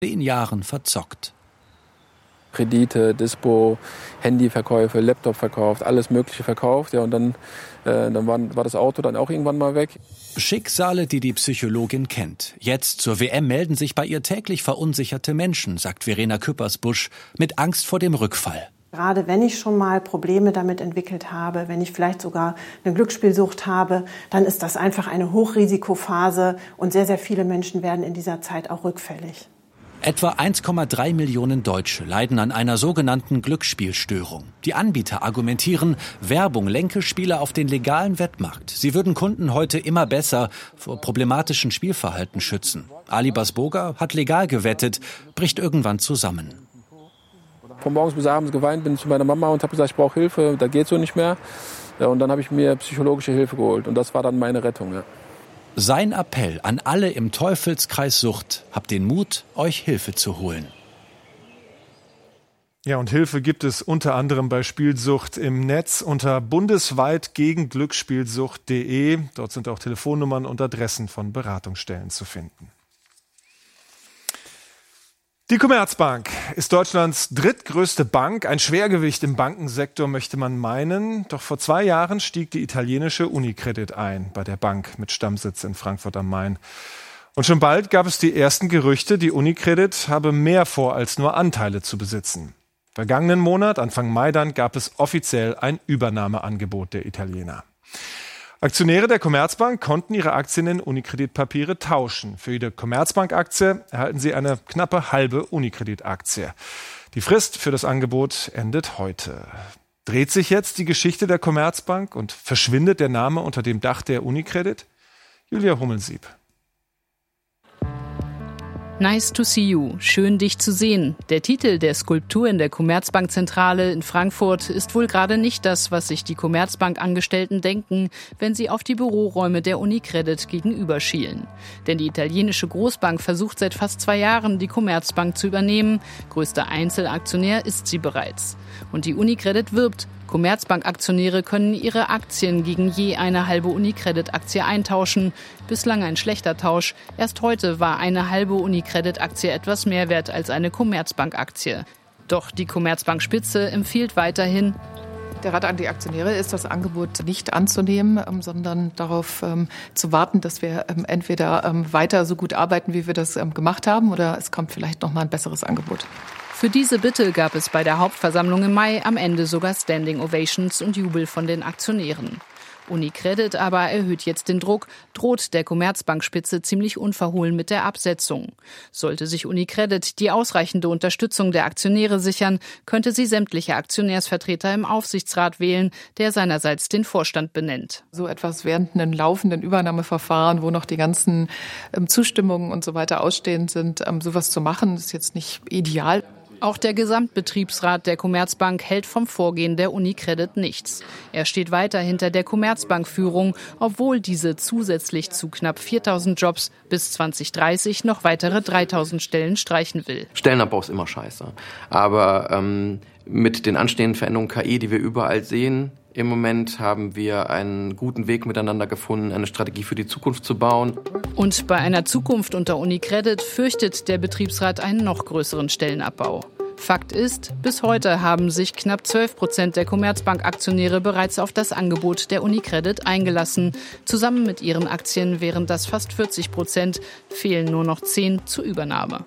10 Jahren verzockt. Kredite, Dispo, Handyverkäufe, Laptop verkauft, alles Mögliche verkauft. Ja, und dann war das Auto dann auch irgendwann mal weg. Schicksale, die die Psychologin kennt. Jetzt zur WM melden sich bei ihr täglich verunsicherte Menschen, sagt Verena Küppersbusch, mit Angst vor dem Rückfall. Gerade wenn ich schon mal Probleme damit entwickelt habe, wenn ich vielleicht sogar eine Glücksspielsucht habe, dann ist das einfach eine Hochrisikophase und sehr, sehr viele Menschen werden in dieser Zeit auch rückfällig. Etwa 1,3 Millionen Deutsche leiden an einer sogenannten Glücksspielstörung. Die Anbieter argumentieren, Werbung lenke Spieler auf den legalen Wettmarkt. Sie würden Kunden heute immer besser vor problematischen Spielverhalten schützen. Ali Basboga hat legal gewettet, bricht irgendwann zusammen. Von morgens bis abends geweint, bin zu meiner Mama und habe gesagt, ich brauche Hilfe, da geht so nicht mehr. Ja, und dann habe ich mir psychologische Hilfe geholt und das war dann meine Rettung. Ja. Sein Appell an alle im Teufelskreis Sucht: Habt den Mut, euch Hilfe zu holen. Ja, und Hilfe gibt es unter anderem bei Spielsucht im Netz unter bundesweitgegenglücksspielsucht.de. Dort sind auch Telefonnummern und Adressen von Beratungsstellen zu finden. Die Commerzbank ist Deutschlands drittgrößte Bank, ein Schwergewicht im Bankensektor möchte man meinen. Doch vor 2 Jahren stieg die italienische Unicredit ein bei der Bank mit Stammsitz in Frankfurt am Main. Und schon bald gab es die ersten Gerüchte, die Unicredit habe mehr vor, als nur Anteile zu besitzen. Vergangenen Monat, Anfang Mai dann, gab es offiziell ein Übernahmeangebot der Italiener. Aktionäre der Commerzbank konnten ihre Aktien in Unicredit-Papiere tauschen. Für jede Commerzbank-Aktie erhalten sie eine knappe halbe Unicredit-Aktie. Die Frist für das Angebot endet heute. Dreht sich jetzt die Geschichte der Commerzbank und verschwindet der Name unter dem Dach der Unicredit? Julia Hummelsieb. Nice to see you. Schön, dich zu sehen. Der Titel der Skulptur in der Commerzbankzentrale in Frankfurt ist wohl gerade nicht das, was sich die Commerzbank-Angestellten denken, wenn sie auf die Büroräume der Unicredit gegenüberschielen. Denn die italienische Großbank versucht seit fast 2 Jahren, die Commerzbank zu übernehmen. Größter Einzelaktionär ist sie bereits. Und die Unicredit wirbt: Commerzbank-Aktionäre können ihre Aktien gegen je eine halbe Unicredit-Aktie eintauschen. Bislang ein schlechter Tausch. Erst heute war eine halbe Unicredit-Aktie etwas mehr wert als eine Commerzbank-Aktie. Doch die Commerzbank-Spitze empfiehlt weiterhin: Der Rat an die Aktionäre ist, das Angebot nicht anzunehmen, sondern darauf zu warten, dass wir entweder weiter so gut arbeiten, wie wir das gemacht haben, oder es kommt vielleicht noch mal ein besseres Angebot. Für diese Bitte gab es bei der Hauptversammlung im Mai am Ende sogar Standing Ovations und Jubel von den Aktionären. Unicredit aber erhöht jetzt den Druck, droht der Commerzbankspitze ziemlich unverhohlen mit der Absetzung. Sollte sich Unicredit die ausreichende Unterstützung der Aktionäre sichern, könnte sie sämtliche Aktionärsvertreter im Aufsichtsrat wählen, der seinerseits den Vorstand benennt. So etwas während einem laufenden Übernahmeverfahren, wo noch die ganzen Zustimmungen und so weiter ausstehend sind, sowas zu machen, ist jetzt nicht ideal. Auch der Gesamtbetriebsrat der Commerzbank hält vom Vorgehen der Unicredit nichts. Er steht weiter hinter der Commerzbank-Führung, obwohl diese zusätzlich zu knapp 4.000 Jobs bis 2030 noch weitere 3.000 Stellen streichen will. Stellenabbau ist immer scheiße. Aber mit den anstehenden Veränderungen KI, die wir überall sehen, im Moment haben wir einen guten Weg miteinander gefunden, eine Strategie für die Zukunft zu bauen. Und bei einer Zukunft unter Unicredit fürchtet der Betriebsrat einen noch größeren Stellenabbau. Fakt ist, bis heute haben sich knapp 12% der Commerzbank-Aktionäre bereits auf das Angebot der Unicredit eingelassen. Zusammen mit ihren Aktien wären das fast 40%, fehlen nur noch 10 zur Übernahme.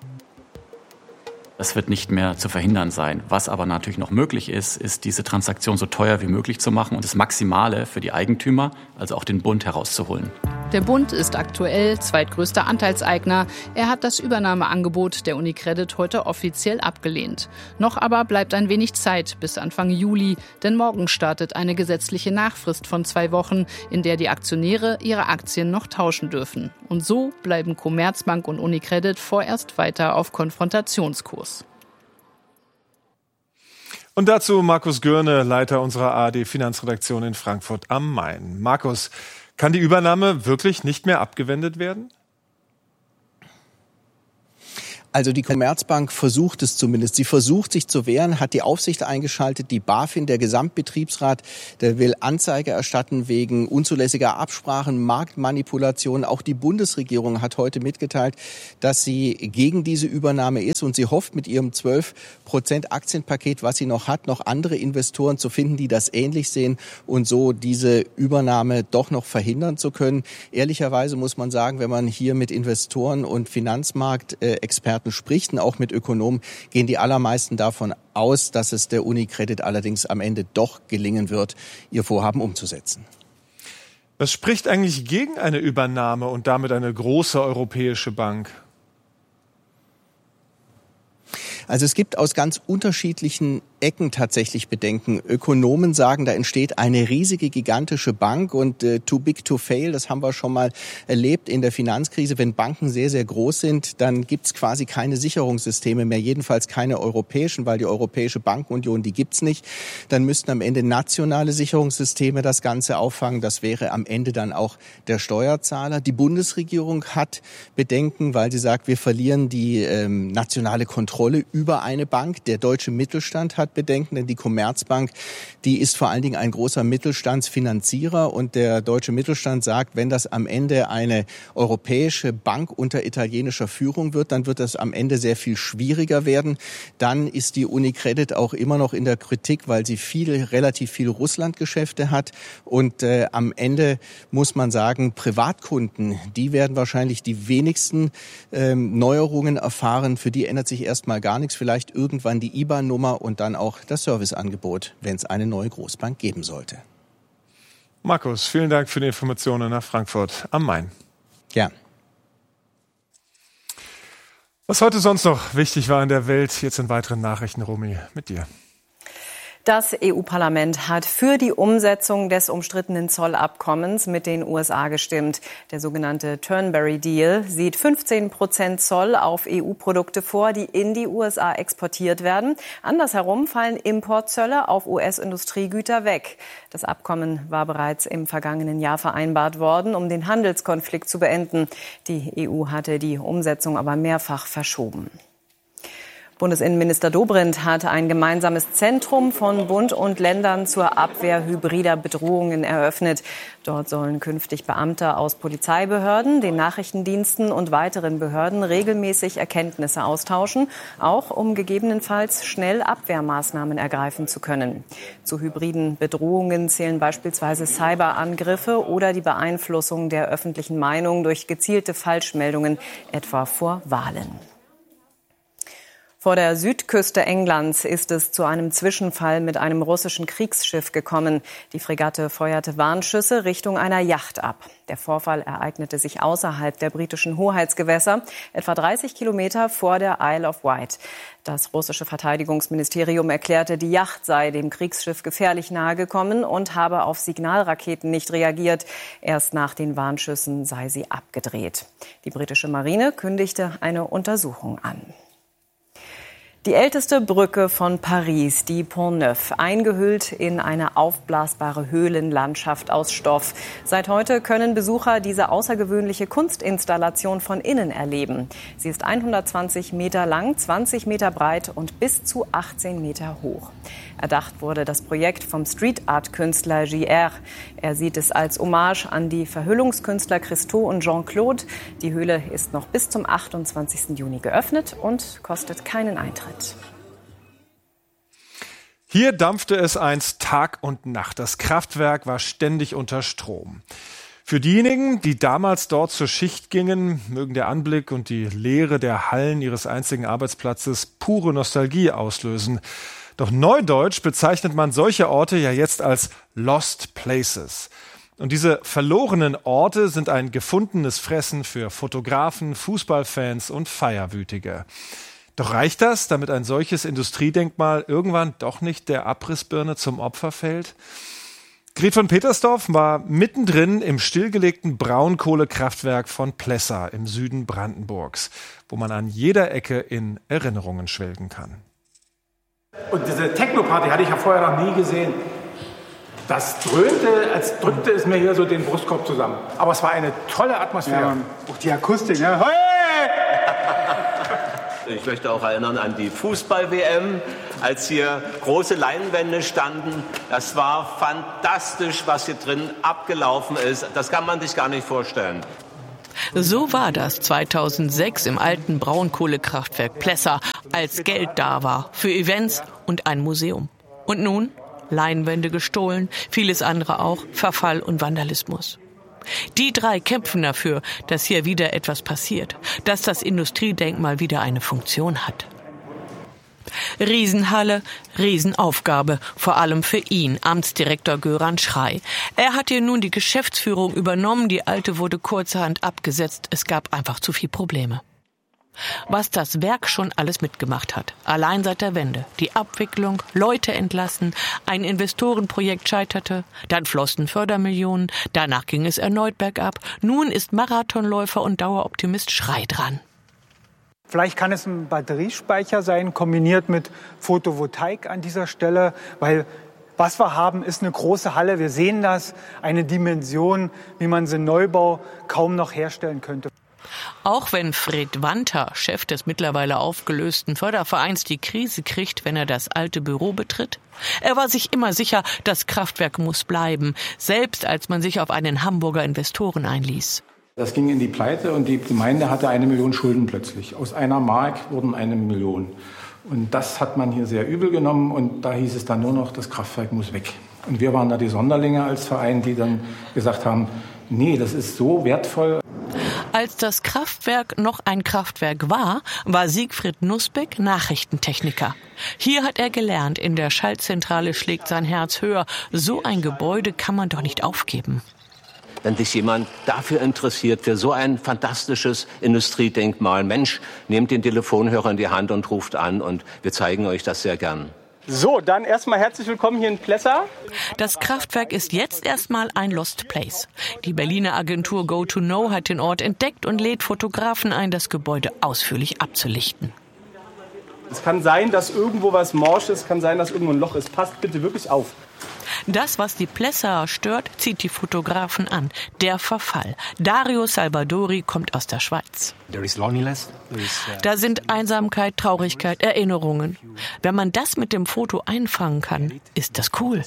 Das wird nicht mehr zu verhindern sein. Was aber natürlich noch möglich ist, ist diese Transaktion so teuer wie möglich zu machen und das Maximale für die Eigentümer, also auch den Bund, herauszuholen. Der Bund ist aktuell zweitgrößter Anteilseigner. Er hat das Übernahmeangebot der Unicredit heute offiziell abgelehnt. Noch aber bleibt ein wenig Zeit bis Anfang Juli, denn morgen startet eine gesetzliche Nachfrist von 2 Wochen, in der die Aktionäre ihre Aktien noch tauschen dürfen. Und so bleiben Commerzbank und Unicredit vorerst weiter auf Konfrontationskurs. Und dazu Markus Görne, Leiter unserer ARD-Finanzredaktion in Frankfurt am Main. Markus, kann die Übernahme wirklich nicht mehr abgewendet werden? Also die Commerzbank versucht es zumindest. Sie versucht sich zu wehren, hat die Aufsicht eingeschaltet, die BaFin, der Gesamtbetriebsrat, der will Anzeige erstatten wegen unzulässiger Absprachen, Marktmanipulation. Auch die Bundesregierung hat heute mitgeteilt, dass sie gegen diese Übernahme ist und sie hofft mit ihrem 12% Aktienpaket, was sie noch hat, noch andere Investoren zu finden, die das ähnlich sehen und so diese Übernahme doch noch verhindern zu können. Ehrlicherweise muss man sagen, wenn man hier mit Investoren und Finanzmarktexperten spricht und auch mit Ökonomen, gehen die allermeisten davon aus, dass es der UniCredit allerdings am Ende doch gelingen wird, ihr Vorhaben umzusetzen. Was spricht eigentlich gegen eine Übernahme und damit eine große europäische Bank? Also es gibt aus ganz unterschiedlichen Ecken tatsächlich Bedenken. Ökonomen sagen, da entsteht eine riesige, gigantische Bank und too big to fail, das haben wir schon mal erlebt in der Finanzkrise. Wenn Banken sehr, sehr groß sind, dann gibt es quasi keine Sicherungssysteme mehr, jedenfalls keine europäischen, weil die Europäische Bankenunion, die gibt's nicht. Dann müssten am Ende nationale Sicherungssysteme das Ganze auffangen. Das wäre am Ende dann auch der Steuerzahler. Die Bundesregierung hat Bedenken, weil sie sagt, wir verlieren die nationale Kontrolle über eine Bank. Der deutsche Mittelstand hat Bedenken, denn die Commerzbank, die ist vor allen Dingen ein großer Mittelstandsfinanzierer und der deutsche Mittelstand sagt, wenn das am Ende eine europäische Bank unter italienischer Führung wird, dann wird das am Ende sehr viel schwieriger werden. Dann ist die UniCredit auch immer noch in der Kritik, weil sie relativ viele Russlandgeschäfte hat und am Ende muss man sagen, Privatkunden, die werden wahrscheinlich die wenigsten Neuerungen erfahren. Für die ändert sich erstmal gar nichts. Vielleicht irgendwann die IBAN-Nummer und dann auch das Serviceangebot, wenn es eine neue Großbank geben sollte. Markus, vielen Dank für die Informationen nach Frankfurt am Main. Ja. Was heute sonst noch wichtig war in der Welt, jetzt in weiteren Nachrichten, Romy, mit dir. Das EU-Parlament hat für die Umsetzung des umstrittenen Zollabkommens mit den USA gestimmt. Der sogenannte Turnberry-Deal sieht 15% Zoll auf EU-Produkte vor, die in die USA exportiert werden. Andersherum fallen Importzölle auf US-Industriegüter weg. Das Abkommen war bereits im vergangenen Jahr vereinbart worden, um den Handelskonflikt zu beenden. Die EU hatte die Umsetzung aber mehrfach verschoben. Bundesinnenminister Dobrindt hat ein gemeinsames Zentrum von Bund und Ländern zur Abwehr hybrider Bedrohungen eröffnet. Dort sollen künftig Beamte aus Polizeibehörden, den Nachrichtendiensten und weiteren Behörden regelmäßig Erkenntnisse austauschen, auch um gegebenenfalls schnell Abwehrmaßnahmen ergreifen zu können. Zu hybriden Bedrohungen zählen beispielsweise Cyberangriffe oder die Beeinflussung der öffentlichen Meinung durch gezielte Falschmeldungen, etwa vor Wahlen. Vor der Südküste Englands ist es zu einem Zwischenfall mit einem russischen Kriegsschiff gekommen. Die Fregatte feuerte Warnschüsse Richtung einer Yacht ab. Der Vorfall ereignete sich außerhalb der britischen Hoheitsgewässer, etwa 30 Kilometer vor der Isle of Wight. Das russische Verteidigungsministerium erklärte, die Yacht sei dem Kriegsschiff gefährlich nahe gekommen und habe auf Signalraketen nicht reagiert. Erst nach den Warnschüssen sei sie abgedreht. Die britische Marine kündigte eine Untersuchung an. Die älteste Brücke von Paris, die Pont Neuf, eingehüllt in eine aufblasbare Höhlenlandschaft aus Stoff. Seit heute können Besucher diese außergewöhnliche Kunstinstallation von innen erleben. Sie ist 120 Meter lang, 20 Meter breit und bis zu 18 Meter hoch. Erdacht wurde das Projekt vom Street-Art-Künstler JR. Er sieht es als Hommage an die Verhüllungskünstler Christo und Jean-Claude. Die Höhle ist noch bis zum 28. Juni geöffnet und kostet keinen Eintritt. Hier dampfte es einst Tag und Nacht. Das Kraftwerk war ständig unter Strom. Für diejenigen, die damals dort zur Schicht gingen, mögen der Anblick und die Leere der Hallen ihres einzigen Arbeitsplatzes pure Nostalgie auslösen. Doch neudeutsch bezeichnet man solche Orte ja jetzt als Lost Places. Und diese verlorenen Orte sind ein gefundenes Fressen für Fotografen, Fußballfans und Feierwütige. Doch reicht das, damit ein solches Industriedenkmal irgendwann doch nicht der Abrissbirne zum Opfer fällt? Gret von Petersdorf war mittendrin im stillgelegten Braunkohlekraftwerk von Plessa im Süden Brandenburgs, wo man an jeder Ecke in Erinnerungen schwelgen kann. Und diese Techno-Party hatte ich ja vorher noch nie gesehen. Das dröhnte, als drückte es mir hier so den Brustkorb zusammen. Aber es war eine tolle Atmosphäre. Ja, auch die Akustik, ne? Hey! Ich möchte auch erinnern an die Fußball-WM, als hier große Leinwände standen. Das war fantastisch, was hier drin abgelaufen ist. Das kann man sich gar nicht vorstellen. So war das 2006 im alten Braunkohlekraftwerk Plessa, als Geld da war für Events und ein Museum. Und nun? Leinwände gestohlen, vieles andere auch, Verfall und Vandalismus. Die 3 kämpfen dafür, dass hier wieder etwas passiert, dass das Industriedenkmal wieder eine Funktion hat. Riesenhalle, Riesenaufgabe, vor allem für ihn, Amtsdirektor Göran Schrey. Er hat hier nun die Geschäftsführung übernommen, die alte wurde kurzerhand abgesetzt, es gab einfach zu viel Probleme. Was das Werk schon alles mitgemacht hat, allein seit der Wende. Die Abwicklung, Leute entlassen, ein Investorenprojekt scheiterte, dann flossen Fördermillionen, danach ging es erneut bergab. Nun ist Marathonläufer und Daueroptimist Schrey dran. Vielleicht kann es ein Batteriespeicher sein, kombiniert mit Photovoltaik an dieser Stelle, weil was wir haben, ist eine große Halle. Wir sehen das, eine Dimension, wie man sie im Neubau kaum noch herstellen könnte. Auch wenn Fred Wanter, Chef des mittlerweile aufgelösten Fördervereins, die Krise kriegt, wenn er das alte Büro betritt. Er war sich immer sicher, das Kraftwerk muss bleiben, selbst als man sich auf einen Hamburger Investoren einließ. Das ging in die Pleite und die Gemeinde hatte 1 Million Schulden plötzlich. Aus 1 Mark wurden 1 Million. Und das hat man hier sehr übel genommen und da hieß es dann nur noch, das Kraftwerk muss weg. Und wir waren da die Sonderlinge als Verein, die dann gesagt haben, nee, das ist so wertvoll. Als das Kraftwerk noch ein Kraftwerk war, war Siegfried Nussbeck Nachrichtentechniker. Hier hat er gelernt, in der Schaltzentrale schlägt sein Herz höher. So ein Gebäude kann man doch nicht aufgeben. Wenn sich jemand dafür interessiert, für so ein fantastisches Industriedenkmal, Mensch, nehmt den Telefonhörer in die Hand und ruft an und wir zeigen euch das sehr gern. So, dann erstmal herzlich willkommen hier in Plessa. Das Kraftwerk ist jetzt erstmal ein Lost Place. Die Berliner Agentur Go2Know hat den Ort entdeckt und lädt Fotografen ein, das Gebäude ausführlich abzulichten. Es kann sein, dass irgendwo was morsch ist, kann sein, dass irgendwo ein Loch ist. Passt bitte wirklich auf. Das, was die Plessaer stört, zieht die Fotografen an. Der Verfall. Dario Salvadori kommt aus der Schweiz. Da sind Einsamkeit, Traurigkeit, Erinnerungen. Wenn man das mit dem Foto einfangen kann, ist das cool.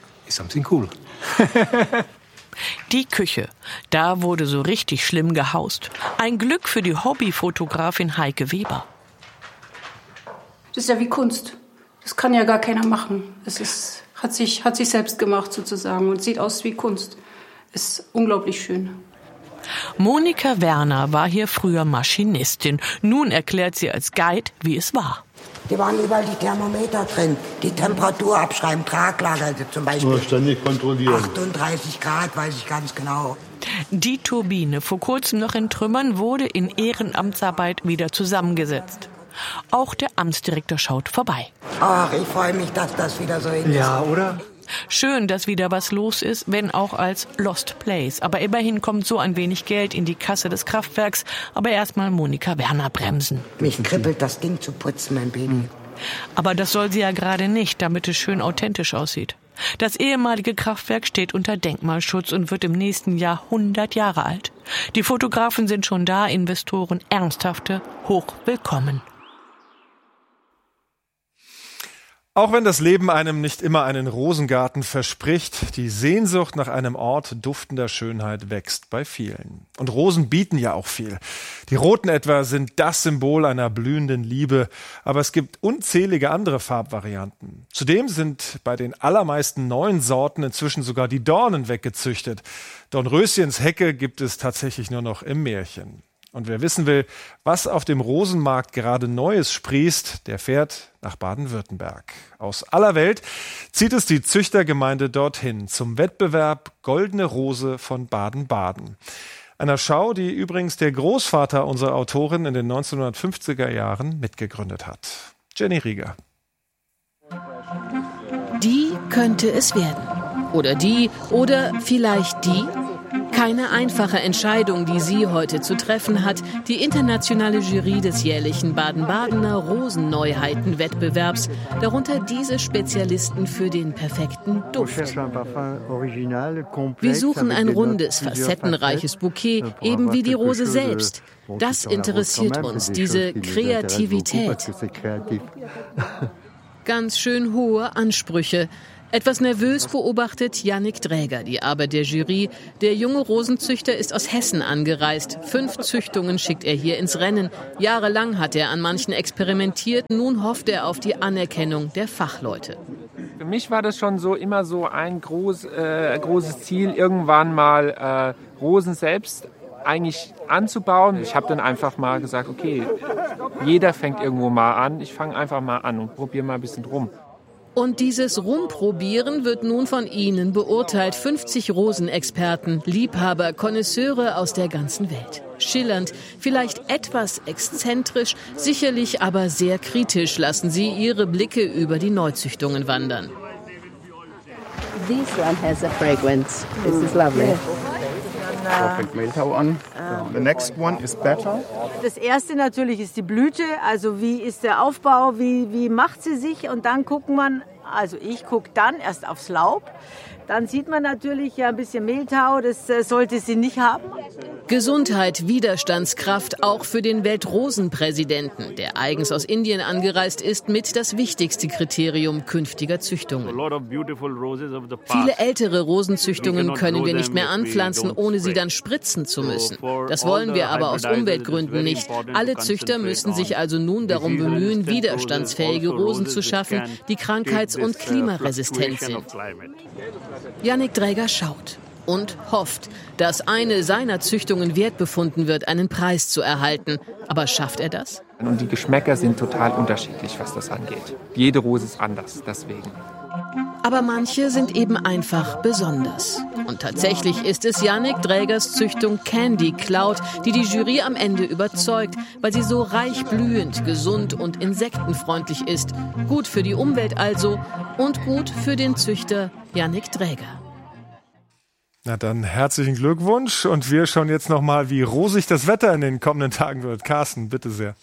Die Küche. Da wurde so richtig schlimm gehaust. Ein Glück für die Hobbyfotografin Heike Weber. Das ist ja wie Kunst. Das kann ja gar keiner machen. Hat sich selbst gemacht sozusagen und sieht aus wie Kunst. Ist unglaublich schön. Monika Werner war hier früher Maschinistin. Nun erklärt sie als Guide, wie es war. Hier waren überall die Thermometer drin, die Temperatur abschreiben, Traglager, also zum Beispiel ständig kontrollieren. 38 Grad, weiß ich ganz genau. Die Turbine, vor kurzem noch in Trümmern, wurde in Ehrenamtsarbeit wieder zusammengesetzt. Auch der Amtsdirektor schaut vorbei. Ach, ich freue mich, dass das wieder so ist. Ja, oder? Schön, dass wieder was los ist, wenn auch als Lost Place. Aber immerhin kommt so ein wenig Geld in die Kasse des Kraftwerks. Aber erstmal Monika Werner bremsen. Mich kribbelt, das Ding zu putzen, mein Baby. Aber das soll sie ja gerade nicht, damit es schön authentisch aussieht. Das ehemalige Kraftwerk steht unter Denkmalschutz und wird im nächsten Jahr 100 Jahre alt. Die Fotografen sind schon da, Investoren ernsthafte, hochwillkommen. Auch wenn das Leben einem nicht immer einen Rosengarten verspricht, die Sehnsucht nach einem Ort duftender Schönheit wächst bei vielen. Und Rosen bieten ja auch viel. Die roten etwa sind das Symbol einer blühenden Liebe, aber es gibt unzählige andere Farbvarianten. Zudem sind bei den allermeisten neuen Sorten inzwischen sogar die Dornen weggezüchtet. Dornröschens Hecke gibt es tatsächlich nur noch im Märchen. Und wer wissen will, was auf dem Rosenmarkt gerade Neues sprießt, der fährt nach Baden-Württemberg. Aus aller Welt zieht es die Züchtergemeinde dorthin zum Wettbewerb Goldene Rose von Baden-Baden. Einer Schau, die übrigens der Großvater unserer Autorin in den 1950er Jahren mitgegründet hat. Jenny Rieger. Die könnte es werden. Oder die, oder vielleicht die. Keine einfache Entscheidung, die sie heute zu treffen hat. Die internationale Jury des jährlichen Baden-Badener Rosenneuheiten-Wettbewerbs. Darunter diese Spezialisten für den perfekten Duft. Wir suchen ein rundes, facettenreiches Bouquet, eben wie die Rose selbst. Das interessiert uns, diese Kreativität. Ganz schön hohe Ansprüche. Etwas nervös beobachtet Yannick Dräger die Arbeit der Jury. Der junge Rosenzüchter ist aus Hessen angereist. 5 Züchtungen schickt er hier ins Rennen. Jahrelang hat er an manchen experimentiert. Nun hofft er auf die Anerkennung der Fachleute. Für mich war das schon immer so ein großes Ziel, irgendwann mal Rosen selbst eigentlich anzubauen. Ich habe dann einfach mal gesagt, okay, jeder fängt irgendwo mal an. Ich fange einfach mal an und probiere mal ein bisschen rum. Und dieses Rumprobieren wird nun von Ihnen beurteilt. 50 Rosenexperten, Liebhaber, Konnoisseure aus der ganzen Welt. Schillernd, vielleicht etwas exzentrisch, sicherlich aber sehr kritisch lassen Sie Ihre Blicke über die Neuzüchtungen wandern. This one has a fragrance. This is lovely. Perfect Mehltau an. The next one is better. Das erste natürlich ist die Blüte, also wie ist der Aufbau, wie macht sie sich, und dann ich gucke dann erst aufs Laub. Dann sieht man natürlich ein bisschen Mehltau, das sollte sie nicht haben. Gesundheit, Widerstandskraft, auch für den Weltrosenpräsidenten, der eigens aus Indien angereist ist, mit das wichtigste Kriterium künftiger Züchtungen. Viele ältere Rosenzüchtungen können wir nicht mehr anpflanzen, ohne sie dann spritzen zu müssen. Das wollen wir aber aus Umweltgründen nicht. Alle Züchter müssen sich also nun darum bemühen, widerstandsfähige Rosen zu schaffen, die krankheits- und klimaresistent sind. Yannick Dräger schaut und hofft, dass eine seiner Züchtungen wert befunden wird, einen Preis zu erhalten. Aber schafft er das? Und die Geschmäcker sind total unterschiedlich, was das angeht. Jede Rose ist anders, deswegen. Aber manche sind eben einfach besonders. Und tatsächlich ist es Yannick Drägers Züchtung Candy Cloud, die die Jury am Ende überzeugt, weil sie so reich blühend, gesund und insektenfreundlich ist. Gut für die Umwelt also und gut für den Züchter Yannick Dräger. Na dann herzlichen Glückwunsch, und wir schauen jetzt nochmal, wie rosig das Wetter in den kommenden Tagen wird. Carsten, bitte sehr.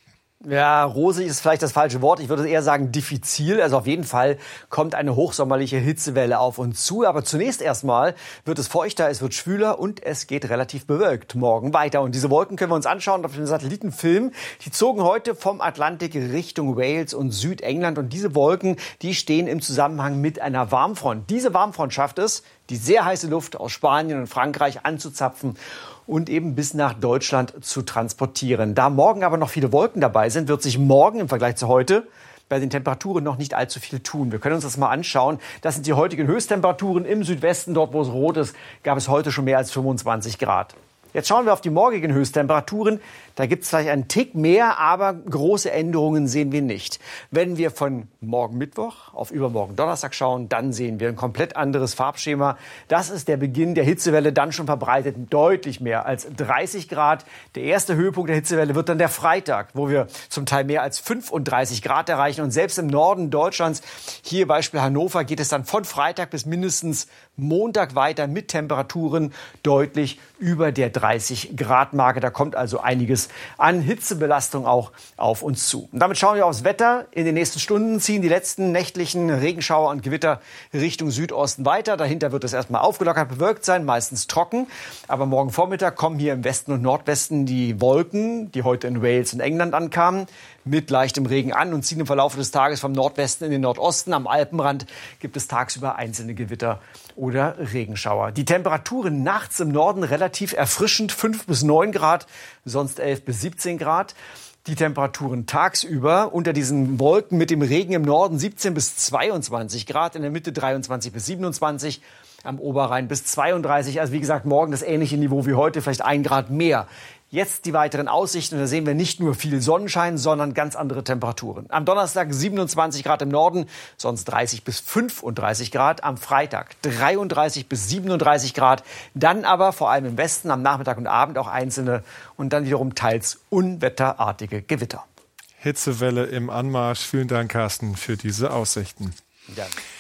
Ja, rosig ist vielleicht das falsche Wort. Ich würde eher sagen diffizil. Also auf jeden Fall kommt eine hochsommerliche Hitzewelle auf uns zu. Aber zunächst erstmal wird es feuchter, es wird schwüler und es geht relativ bewölkt morgen weiter. Und diese Wolken können wir uns anschauen auf dem Satellitenfilm. Die zogen heute vom Atlantik Richtung Wales und Südengland. Und diese Wolken, die stehen im Zusammenhang mit einer Warmfront. Diese Warmfront schafft es, die sehr heiße Luft aus Spanien und Frankreich anzuzapfen und eben bis nach Deutschland zu transportieren. Da morgen aber noch viele Wolken dabei sind, wird sich morgen im Vergleich zu heute bei den Temperaturen noch nicht allzu viel tun. Wir können uns das mal anschauen. Das sind die heutigen Höchsttemperaturen im Südwesten. Dort, wo es rot ist, gab es heute schon mehr als 25 Grad. Jetzt schauen wir auf die morgigen Höchsttemperaturen. Da gibt es vielleicht einen Tick mehr, aber große Änderungen sehen wir nicht. Wenn wir von morgen Mittwoch auf übermorgen Donnerstag schauen, dann sehen wir ein komplett anderes Farbschema. Das ist der Beginn der Hitzewelle, dann schon verbreitet deutlich mehr als 30 Grad. Der erste Höhepunkt der Hitzewelle wird dann der Freitag, wo wir zum Teil mehr als 35 Grad erreichen. Und selbst im Norden Deutschlands, hier Beispiel Hannover, geht es dann von Freitag bis mindestens Montag weiter mit Temperaturen deutlich über der 30-Grad-Marke. Da kommt also einiges an Hitzebelastung auch auf uns zu. Und damit schauen wir aufs Wetter. In den nächsten Stunden ziehen die letzten nächtlichen Regenschauer und Gewitter Richtung Südosten weiter. Dahinter wird es erstmal aufgelockert bewölkt sein, meistens trocken. Aber morgen Vormittag kommen hier im Westen und Nordwesten die Wolken, die heute in Wales und England ankamen, mit leichtem Regen an und ziehen im Verlauf des Tages vom Nordwesten in den Nordosten. Am Alpenrand gibt es tagsüber einzelne Gewitter oder Regenschauer. Die Temperaturen nachts im Norden relativ erfrischend, 5 bis 9 Grad, sonst 11 bis 17 Grad. Die Temperaturen tagsüber unter diesen Wolken mit dem Regen im Norden 17 bis 22 Grad, in der Mitte 23 bis 27, am Oberrhein bis 32. Also wie gesagt, morgen das ähnliche Niveau wie heute, vielleicht 1 Grad mehr. Jetzt die weiteren Aussichten, und da sehen wir nicht nur viel Sonnenschein, sondern ganz andere Temperaturen. Am Donnerstag 27 Grad im Norden, sonst 30 bis 35 Grad. Am Freitag 33 bis 37 Grad. Dann aber vor allem im Westen am Nachmittag und Abend auch einzelne und dann wiederum teils unwetterartige Gewitter. Hitzewelle im Anmarsch. Vielen Dank, Carsten, für diese Aussichten. Ja.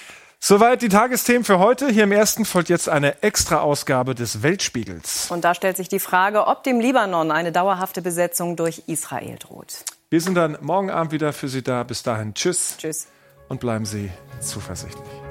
Soweit die Tagesthemen für heute. Hier im Ersten folgt jetzt eine Extra-Ausgabe des Weltspiegels. Und da stellt sich die Frage, ob dem Libanon eine dauerhafte Besetzung durch Israel droht. Wir sind dann morgen Abend wieder für Sie da. Bis dahin, tschüss. Tschüss. Und bleiben Sie zuversichtlich.